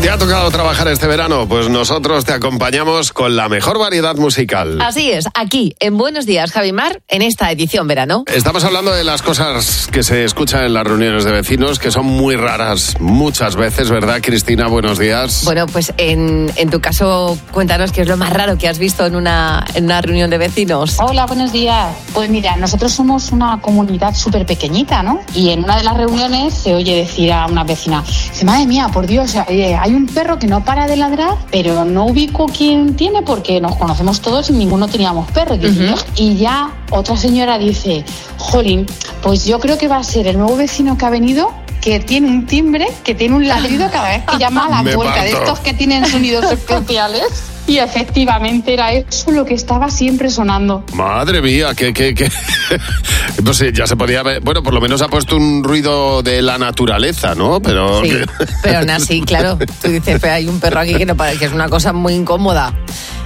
¿Te ha tocado trabajar este verano? Pues nosotros te acompañamos con la mejor variedad musical. Así es, aquí en Buenos Días, Javimar, en esta edición verano. Estamos hablando de las cosas que se escuchan en las reuniones de vecinos, que son muy raras muchas veces, ¿verdad, Cristina? Buenos días. Bueno, pues en tu caso, cuéntanos qué es lo más raro que has visto en una reunión de vecinos. Hola, buenos días. Pues mira, nosotros somos una comunidad súper pequeñita, ¿no? Y en una de las reuniones se oye decir a una vecina, dice, madre mía, por Dios, hay un perro que no para de ladrar, pero no ubico quién tiene porque nos conocemos todos y ninguno teníamos perro. Y ya otra señora dice, jolín, pues yo creo que va a ser el nuevo vecino que ha venido, que tiene un timbre, que tiene un ladrido cada vez que llama a la puerta, de estos que tienen sonidos especiales. Y efectivamente era eso lo que estaba siempre sonando. Madre mía, que no sé, ya se podía ver. Bueno, por lo menos ha puesto un ruido de la naturaleza, ¿no? Pero sí, pero aún así, claro. Tú dices, pero hay un perro aquí que no para, que es una cosa muy incómoda.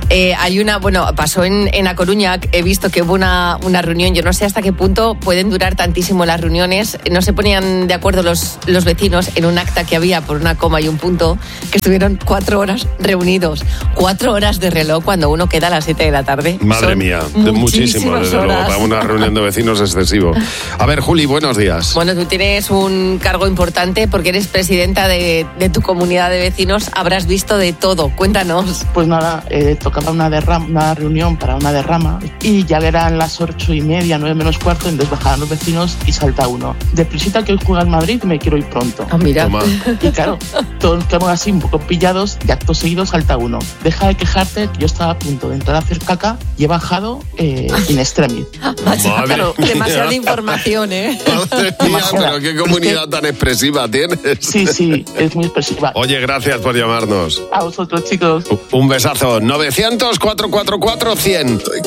Pasó en A Coruña, he visto que hubo una reunión, yo no sé hasta qué punto pueden durar tantísimo las reuniones, no se ponían de acuerdo los vecinos en un acta que había por una coma y un punto, que estuvieron 4 horas reunidos, 4 horas de reloj cuando uno queda a las 7 de la tarde. Madre mía, muchísimo, desde luego, para una reunión de vecinos excesivo. A ver, Juli, buenos días. Bueno, tú tienes un cargo importante porque eres presidenta de tu comunidad de vecinos, habrás visto de todo, cuéntanos. Pues nada, tocaba una reunión para una derrama y ya eran las 8:30, 9 menos cuarto, entonces bajaban los vecinos y salta uno. Deprisita que hoy juega en Madrid y me quiero ir pronto. Ah, mira. Toma. Y claro, todos quedamos así un poco pillados y acto seguido salta uno. Deja de quejarte, que yo estaba a punto de entrar a hacer caca y he bajado in extremis. Claro, demasiada información, ¿eh? Madre mía, pero qué comunidad tan expresiva tienes. Sí, es muy expresiva. Oye, gracias por llamarnos. A vosotros, chicos. Un besazo. 900 444 100.